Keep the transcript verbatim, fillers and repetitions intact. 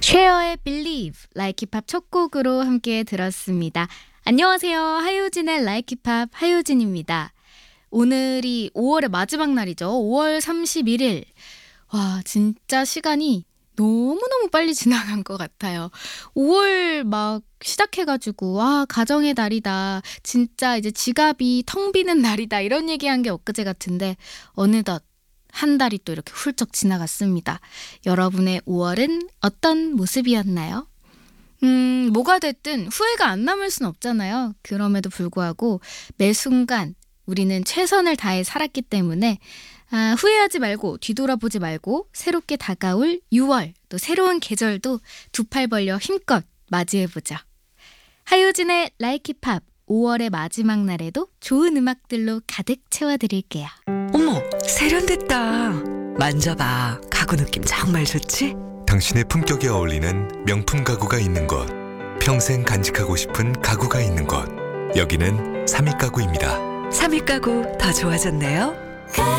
쉐어의 Believe, Like 힙합 첫 곡으로 함께 들었습니다. 안녕하세요. 하효진의 Like 힙합 하효진입니다. 오늘이 오월의 마지막 날이죠. 오월 삼십일일. 와, 진짜 시간이 너무너무 빨리 지나간 것 같아요. 오월 막 시작해가지고 와, 가정의 달이다. 진짜 이제 지갑이 텅 비는 날이다. 이런 얘기한 게 엊그제 같은데 어느덧 한 달이 또 이렇게 훌쩍 지나갔습니다. 여러분의 오월은 어떤 모습이었나요? 음, 뭐가 됐든 후회가 안 남을 순 없잖아요. 그럼에도 불구하고 매 순간 우리는 최선을 다해 살았기 때문에 아, 후회하지 말고 뒤돌아보지 말고 새롭게 다가올 유월, 또 새로운 계절도 두 팔 벌려 힘껏 맞이해보자. 하효진의 Like 힙합 오월의 마지막 날에도 좋은 음악들로 가득 채워드릴게요. 어머, 세련됐다. 만져봐. 가구 느낌 정말 좋지? 당신의 품격에 어울리는 명품 가구가 있는 곳, 평생 간직하고 싶은 가구가 있는 곳, 여기는 삼익 가구입니다. 삼익 가구 더 좋아졌네요.